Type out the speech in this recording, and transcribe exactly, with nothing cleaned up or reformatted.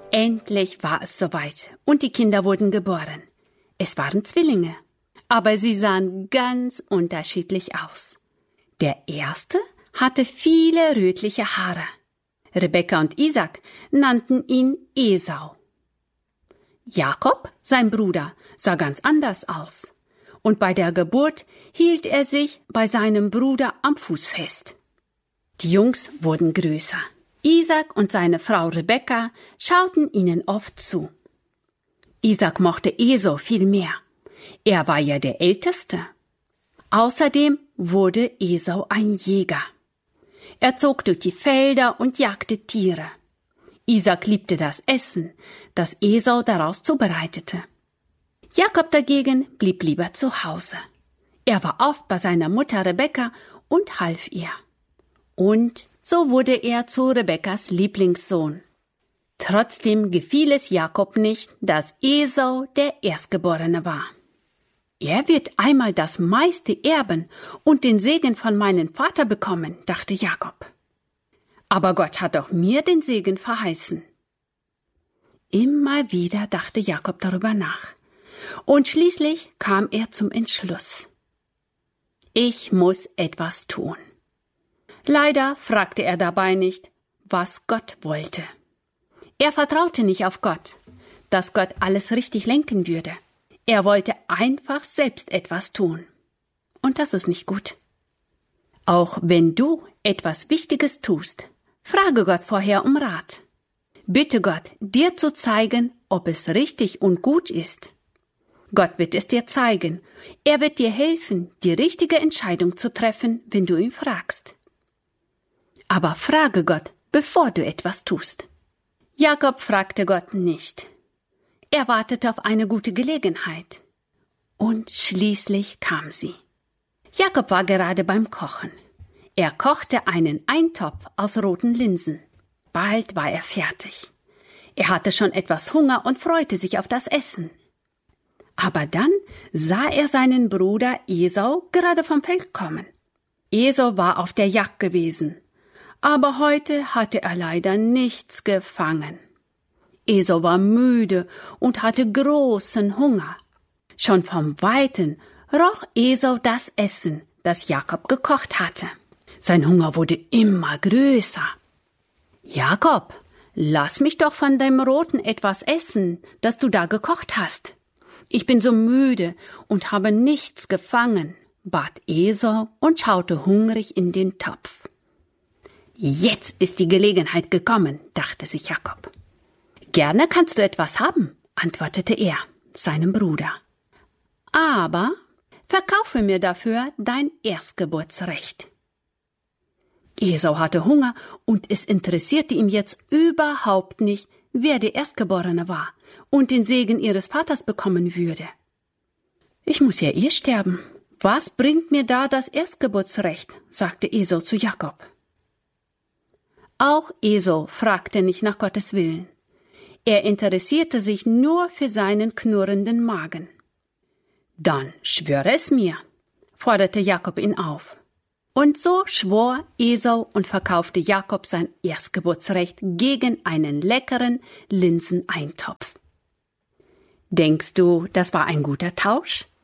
Endlich war es soweit und die Kinder wurden geboren. Es waren Zwillinge, aber sie sahen ganz unterschiedlich aus. Der erste hatte viele rötliche Haare. Rebekka und Isaak nannten ihn Esau. Jakob, sein Bruder, sah ganz anders aus. Und bei der Geburt hielt er sich bei seinem Bruder am Fuß fest. Die Jungs wurden größer. Isaak und seine Frau Rebekka schauten ihnen oft zu. Isaak mochte Esau viel mehr. Er war ja der Älteste. Außerdem wurde Esau ein Jäger. Er zog durch die Felder und jagte Tiere. Isaak liebte das Essen, das Esau daraus zubereitete. Jakob dagegen blieb lieber zu Hause. Er war oft bei seiner Mutter Rebekka und half ihr. Und so wurde er zu Rebekkas Lieblingssohn. Trotzdem gefiel es Jakob nicht, dass Esau der Erstgeborene war. Er wird einmal das meiste erben und den Segen von meinem Vater bekommen, dachte Jakob. Aber Gott hat auch mir den Segen verheißen. Immer wieder dachte Jakob darüber nach. Und schließlich kam er zum Entschluss. Ich muss etwas tun. Leider fragte er dabei nicht, was Gott wollte. Er vertraute nicht auf Gott, dass Gott alles richtig lenken würde. Er wollte einfach selbst etwas tun. Und das ist nicht gut. Auch wenn du etwas Wichtiges tust, frage Gott vorher um Rat. Bitte Gott, dir zu zeigen, ob es richtig und gut ist. Gott wird es dir zeigen. Er wird dir helfen, die richtige Entscheidung zu treffen, wenn du ihn fragst. Aber frage Gott, bevor du etwas tust. Jakob fragte Gott nicht. Er wartete auf eine gute Gelegenheit. Und schließlich kam sie. Jakob war gerade beim Kochen. Er kochte einen Eintopf aus roten Linsen. Bald war er fertig. Er hatte schon etwas Hunger und freute sich auf das Essen. Aber dann sah er seinen Bruder Esau gerade vom Feld kommen. Esau war auf der Jagd gewesen, aber heute hatte er leider nichts gefangen. Esau war müde und hatte großen Hunger. Schon vom Weiten roch Esau das Essen, das Jakob gekocht hatte. Sein Hunger wurde immer größer. »Jakob, lass mich doch von deinem Roten etwas essen, das du da gekocht hast. Ich bin so müde und habe nichts gefangen«, bat Esau und schaute hungrig in den Topf. »Jetzt ist die Gelegenheit gekommen«, dachte sich Jakob. »Gerne kannst du etwas haben«, antwortete er, seinem Bruder. »Aber verkaufe mir dafür dein Erstgeburtsrecht.« Esau hatte Hunger und es interessierte ihm jetzt überhaupt nicht, wer der Erstgeborene war und den Segen ihres Vaters bekommen würde. »Ich muss ja eh sterben. Was bringt mir da das Erstgeburtsrecht?«, sagte Esau zu Jakob. Auch Esau fragte nicht nach Gottes Willen. Er interessierte sich nur für seinen knurrenden Magen. »Dann schwöre es mir«, forderte Jakob ihn auf. Und so schwor Esau und verkaufte Jakob sein Erstgeburtsrecht gegen einen leckeren Linseneintopf. Denkst du, das war ein guter Tausch?